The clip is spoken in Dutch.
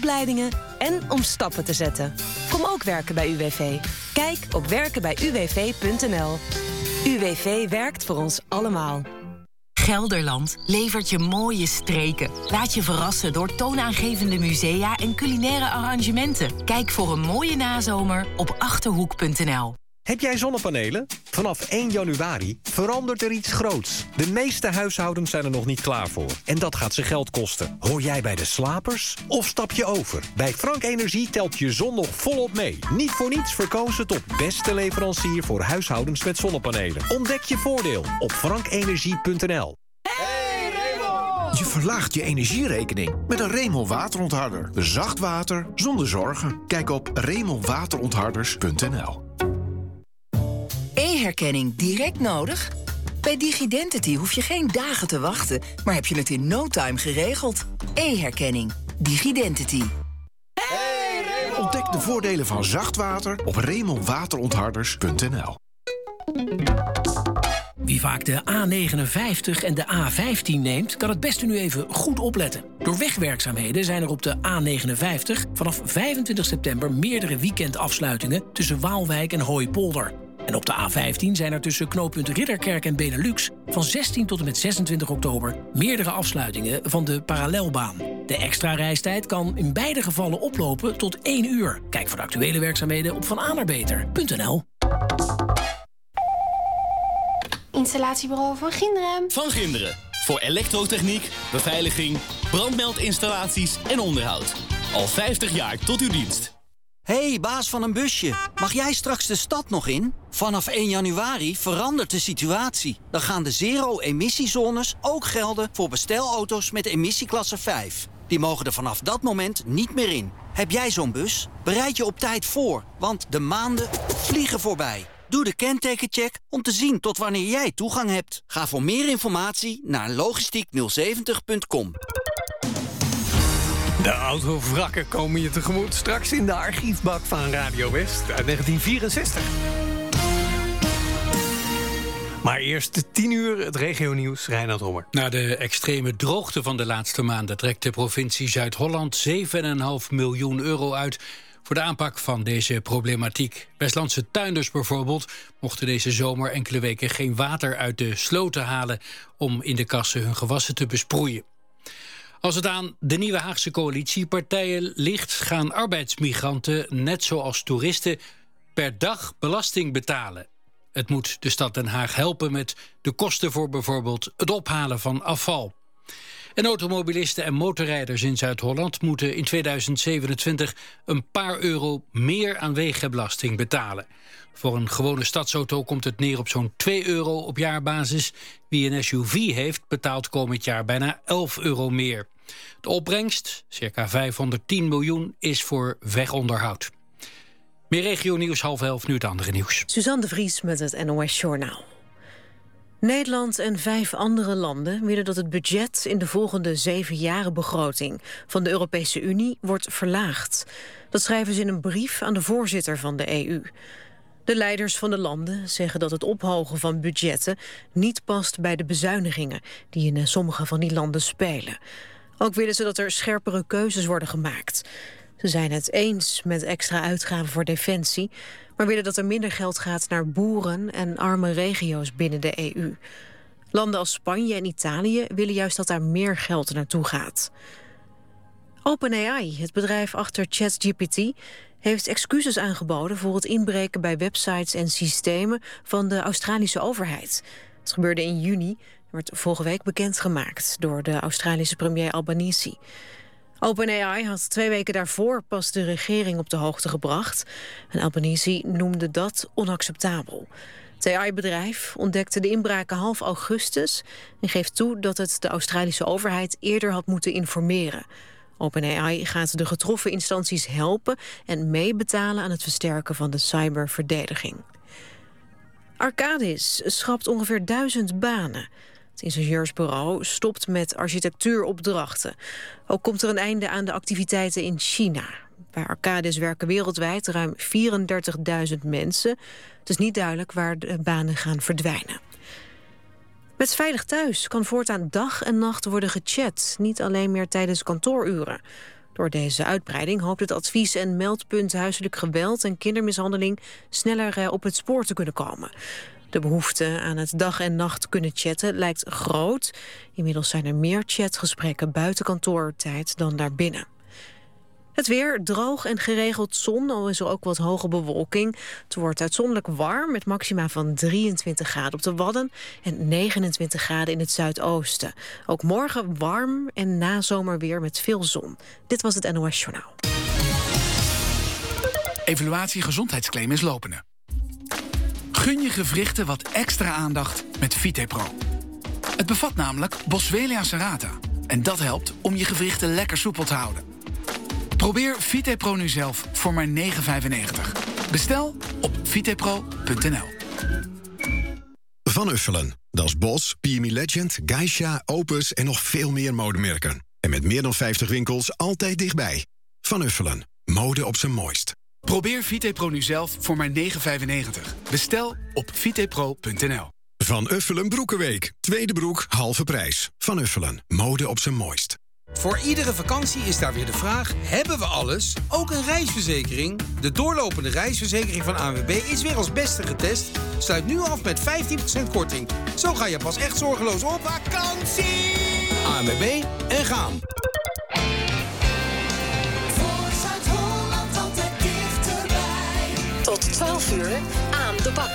opleidingen en om stappen te zetten. Kom ook werken bij UWV. Kijk op werkenbijuwv.nl. UWV werkt voor ons allemaal. Gelderland levert je mooie streken. Laat je verrassen door toonaangevende musea en culinaire arrangementen. Kijk voor een mooie nazomer op Achterhoek.nl. Heb jij zonnepanelen? Vanaf 1 januari verandert er iets groots. De meeste huishoudens zijn er nog niet klaar voor. En dat gaat ze geld kosten. Hoor jij bij de slapers? Of stap je over? Bij Frank Energie telt je zon nog volop mee. Niet voor niets verkozen tot beste leverancier voor huishoudens met zonnepanelen. Ontdek je voordeel op frankenergie.nl. Je verlaagt je energierekening met een Remel waterontharder. Zacht water zonder zorgen. Kijk op remelwaterontharders.nl. E-herkenning direct nodig? Bij Digidentity hoef je geen dagen te wachten, maar heb je het in no time geregeld. E-herkenning. Digidentity. Ontdek de voordelen van zacht water op remelwaterontharders.nl. Wie vaak de A59 en de A15 neemt, kan het beste nu even goed opletten. Door wegwerkzaamheden zijn er op de A59 vanaf 25 september meerdere weekendafsluitingen tussen Waalwijk en Hooipolder. En op de A15 zijn er tussen knooppunt Ridderkerk en Benelux van 16 tot en met 26 oktober meerdere afsluitingen van de parallelbaan. De extra reistijd kan in beide gevallen oplopen tot 1 uur. Kijk voor de actuele werkzaamheden op vananerbeter.nl. Installatiebureau Van Ginderen. Van Ginderen. Voor elektrotechniek, beveiliging, brandmeldinstallaties en onderhoud. Al 50 jaar tot uw dienst. Hey, baas van een busje. Mag jij straks de stad nog in? Vanaf 1 januari verandert de situatie. Dan gaan de zero-emissiezones ook gelden voor bestelauto's met emissieklasse 5. Die mogen er vanaf dat moment niet meer in. Heb jij zo'n bus? Bereid je op tijd voor, want de maanden vliegen voorbij. Doe de kentekencheck om te zien tot wanneer jij toegang hebt. Ga voor meer informatie naar logistiek070.com. De autovrakken komen je tegemoet straks in de archiefbak van Radio West uit 1964. Maar eerst 10 uur het regionieuws, Reinhard Rommer. Na de extreme droogte van de laatste maanden trekt de provincie Zuid-Holland 7,5 miljoen euro uit voor de aanpak van deze problematiek. Westlandse tuinders bijvoorbeeld mochten deze zomer enkele weken geen water uit de sloten halen om in de kassen hun gewassen te besproeien. Als het aan de nieuwe Haagse coalitiepartijen ligt, gaan arbeidsmigranten, net zoals toeristen, per dag belasting betalen. Het moet de stad Den Haag helpen met de kosten voor bijvoorbeeld het ophalen van afval. En automobilisten en motorrijders in Zuid-Holland moeten in 2027 een paar euro meer aan wegenbelasting betalen. Voor een gewone stadsauto komt het neer op zo'n 2 euro op jaarbasis. Wie een SUV heeft, betaalt komend jaar bijna 11 euro meer. De opbrengst, circa 510 miljoen, is voor wegonderhoud. Meer regionieuws, 10:30, nu het andere nieuws. Suzanne de Vries met het NOS Journaal. Nederland en 5 andere landen willen dat het budget in de volgende 7-jarenbegroting van de Europese Unie wordt verlaagd. Dat schrijven ze in een brief aan de voorzitter van de EU. De leiders van de landen zeggen dat het ophogen van budgetten niet past bij de bezuinigingen die in sommige van die landen spelen. Ook willen ze dat er scherpere keuzes worden gemaakt. Ze zijn het eens met extra uitgaven voor defensie, maar willen dat er minder geld gaat naar boeren en arme regio's binnen de EU. Landen als Spanje en Italië willen juist dat daar meer geld naartoe gaat. OpenAI, het bedrijf achter ChatGPT, heeft excuses aangeboden voor het inbreken bij websites en systemen van de Australische overheid. Het gebeurde in juni, werd vorige week bekendgemaakt door de Australische premier Albanese. OpenAI had 2 weken daarvoor pas de regering op de hoogte gebracht. En Albanese noemde dat onacceptabel. Het AI-bedrijf ontdekte de inbraken half augustus en geeft toe dat het de Australische overheid eerder had moeten informeren. OpenAI gaat de getroffen instanties helpen en meebetalen aan het versterken van de cyberverdediging. Arcadis schrapt ongeveer 1000 banen. Het ingenieursbureau stopt met architectuuropdrachten. Ook komt er een einde aan de activiteiten in China. Bij Arcadis werken wereldwijd ruim 34.000 mensen. Het is niet duidelijk waar de banen gaan verdwijnen. Met Veilig Thuis kan voortaan dag en nacht worden gechat. Niet alleen meer tijdens kantooruren. Door deze uitbreiding hoopt het advies- en meldpunt huiselijk geweld en kindermishandeling sneller op het spoor te kunnen komen. De behoefte aan het dag en nacht kunnen chatten lijkt groot. Inmiddels zijn er meer chatgesprekken buiten kantoortijd dan daarbinnen. Het weer, droog en geregeld zon, al is er ook wat hoge bewolking. Het wordt uitzonderlijk warm met maxima van 23 graden op de Wadden en 29 graden in het zuidoosten. Ook morgen warm en nazomerweer met veel zon. Dit was het NOS Journaal. Evaluatie gezondheidsclaim is lopende. Gun je gewrichten wat extra aandacht met VitePro. Het bevat namelijk Boswellia serrata. En dat helpt om je gewrichten lekker soepel te houden. Probeer VitePro nu zelf voor maar €9,95. Bestel op vitepro.nl. Van Uffelen. Dat is Bos, PME Legend, Geisha, Opus en nog veel meer modemerken. En met meer dan 50 winkels altijd dichtbij. Van Uffelen. Mode op zijn mooist. Probeer VitePro nu zelf voor maar €9,95. Bestel op vitepro.nl. Van Uffelen Broekenweek. Tweede broek, halve prijs. Van Uffelen. Mode op zijn mooist. Voor iedere vakantie is daar weer de vraag, hebben we alles? Ook een reisverzekering? De doorlopende reisverzekering van ANWB is weer als beste getest. Sluit nu af met 15% korting. Zo ga je pas echt zorgeloos op vakantie! ANWB en gaan! Tot 12 uur aan de bak.